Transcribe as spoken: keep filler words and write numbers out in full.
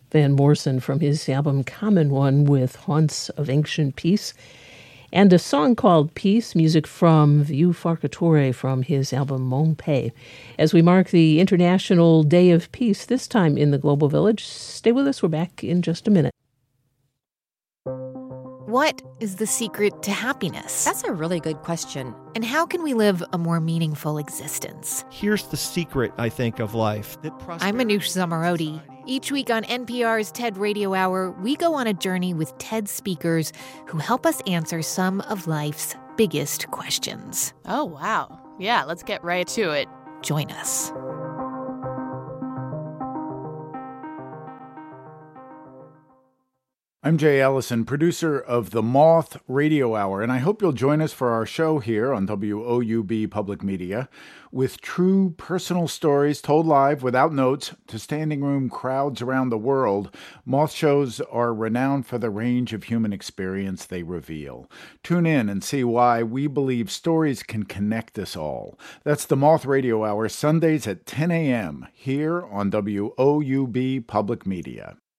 Van Morrison from his album Common One with Haunts of Ancient Peace, and a song called Peace, music from Vieux Farciture from his album Mon Paix. As we mark the International Day of Peace, this time in the Global Village, stay with us. We're back in just a minute. What is the secret to happiness? That's a really good question. And how can we live a more meaningful existence? Here's the secret, I think, of life. That I'm Manoush Zomorodi. Each week on N P R's TED Radio Hour, we go on a journey with TED speakers who help us answer some of life's biggest questions. Oh, wow. Yeah, let's get right to it. Join us. I'm Jay Ellison, producer of The Moth Radio Hour, and I hope you'll join us for our show here on W O U B Public Media with true personal stories told live without notes to standing room crowds around the world. Moth shows are renowned for the range of human experience they reveal. Tune in and see why we believe stories can connect us all. That's The Moth Radio Hour, Sundays at ten a.m. here on W O U B Public Media.